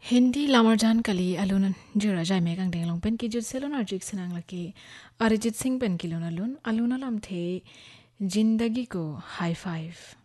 हिंदी लामरजान कली अलून जुरा जाय मेगांग डेंगलों पेन की जुट salon अर्जिक सनांग lucky Arijit Singh pen की लून अलून अलून अलम थे जिंदगी को हाई फाइव।